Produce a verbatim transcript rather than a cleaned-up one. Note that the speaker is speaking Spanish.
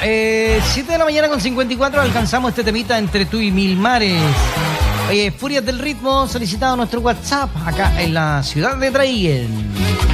eh, siete de la mañana con cincuenta y cuatro alcanzamos este temita entre tú y mil mares. Oye, Furias del Ritmo, solicitado nuestro WhatsApp acá en la ciudad de Traiguén.